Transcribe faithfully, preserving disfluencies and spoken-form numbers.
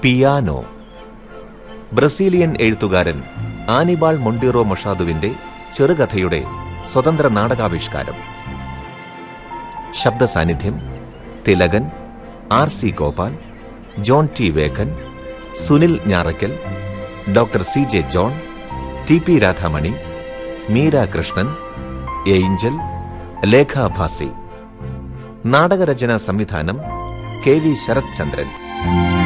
Piano. Brazilian എഴുത്തുകാരൻ ആനിബാൾ മൊണ്ടിറോ മൊഷാദുവിന്റെ ചെറുകഥയുടെ സ്വതന്ത്ര നാടകാവിഷ്കാരം. ശബ്ദ സാന്നിധ്യം: Thilakan, R C Gopal, John T vegan, Sunil Njarakkal, doctor C J John, T P Radhamani, Meera Krishnan, Angel, Lekha Bhasi. നാടകരചനാ സംവിധാനം കെ വി ശരത് ചന്ദ്രൻ.